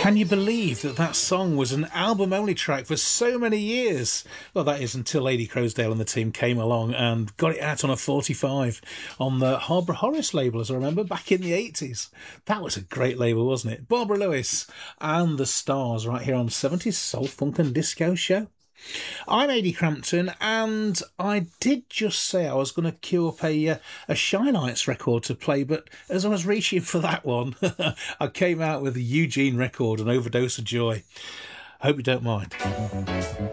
Can you believe that that song was an album-only track for so many years? Well, that is until Lady Crowsdale and the team came along and got it out on a 45 on the Harborough Horace label, as I remember, back in the 80s. That was a great label, wasn't it? Barbara Lewis and the Stars right here on 70s Soul, Funk and Disco Show. I'm Ady Crampton, and I did just say I was going to queue up a Shy Lights record to play, but as I was reaching for that one, I came out with a Eugene record, An Overdose of Joy. Hope you don't mind.